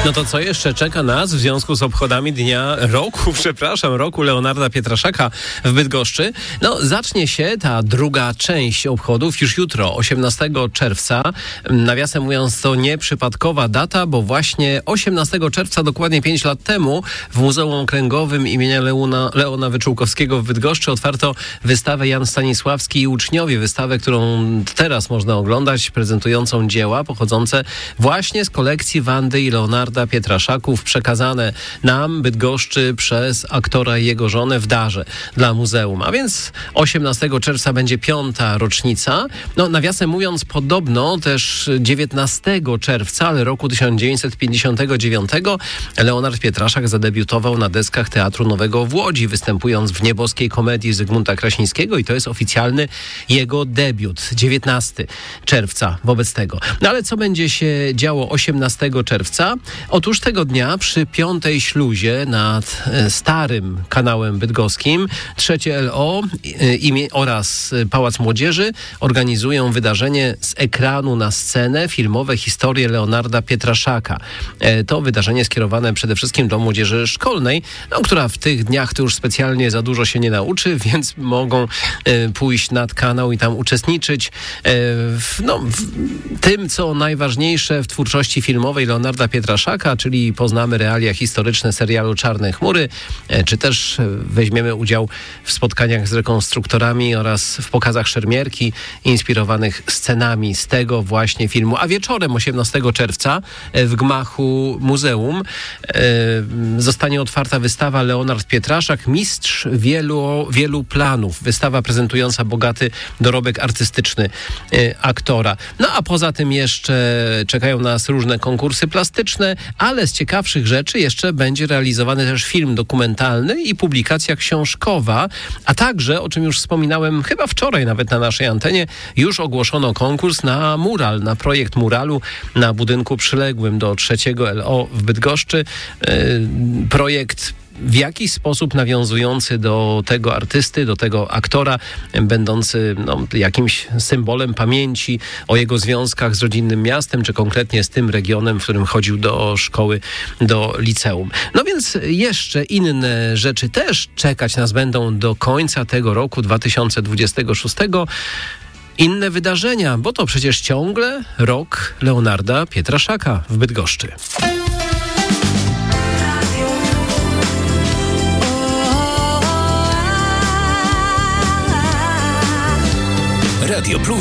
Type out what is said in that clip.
No to co jeszcze czeka nas w związku z obchodami roku Leonarda Pietraszaka w Bydgoszczy? No, zacznie się ta druga część obchodów już jutro, 18 czerwca. Nawiasem mówiąc, to nieprzypadkowa data, bo właśnie 18 czerwca, dokładnie 5 lat temu, w Muzeum Okręgowym imienia Leona Wyczółkowskiego w Bydgoszczy otwarto wystawę Jan Stanisławski i uczniowie. Wystawę, którą teraz można oglądać, prezentującą dzieła pochodzące właśnie z kolekcji Wandy i Leonarda Pietraszaków, przekazane nam, Bydgoszczy, przez aktora i jego żonę w darze dla muzeum. A więc 18 czerwca będzie 5. rocznica. No, nawiasem mówiąc, podobno też 19 czerwca, ale roku 1959 Leonard Pietraszak zadebiutował na deskach Teatru Nowego w Łodzi, występując w nieboskiej komedii Zygmunta Kraśnickiego i to jest oficjalny jego debiut. 19 czerwca wobec tego. No ale co będzie się działo 18 czerwca? Otóż tego dnia przy 5. śluzie nad starym kanałem bydgoskim 3 LO oraz Pałac Młodzieży organizują wydarzenie z ekranu na scenę filmowe Historie Leonarda Pietraszaka. To wydarzenie skierowane przede wszystkim do młodzieży szkolnej, która w tych dniach to już specjalnie za dużo się nie nauczy, więc mogą pójść nad kanał i tam uczestniczyć w tym, co najważniejsze w twórczości filmowej Leonarda Pietraszaka, czyli poznamy realia historyczne serialu Czarne chmury, czy też weźmiemy udział w spotkaniach z rekonstruktorami oraz w pokazach szermierki inspirowanych scenami z tego właśnie filmu. A wieczorem 18 czerwca w gmachu muzeum zostanie otwarta wystawa Leonard Pietraszak, mistrz wielu planów. Wystawa prezentująca bogaty dorobek artystyczny aktora. No a poza tym jeszcze czekają nas różne konkursy plastyczne, ale z ciekawszych rzeczy jeszcze będzie realizowany też film dokumentalny i publikacja książkowa, a także, o czym już wspominałem chyba wczoraj nawet na naszej antenie, już ogłoszono konkurs na mural, na projekt muralu na budynku przyległym do 3 LO w Bydgoszczy. Projekt w jakiś sposób nawiązujący do tego artysty, do tego aktora, będący jakimś symbolem pamięci o jego związkach z rodzinnym miastem, czy konkretnie z tym regionem, w którym chodził do szkoły, do liceum. No więc jeszcze inne rzeczy też czekać nas będą do końca tego roku 2026. Inne wydarzenia, bo to przecież ciągle rok Leonarda Pietraszaka w Bydgoszczy. Radio Plus.